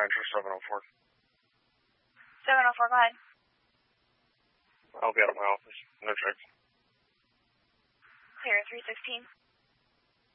enter 704. 704, go ahead. I'll be out of my office. No checks. Clear, 316.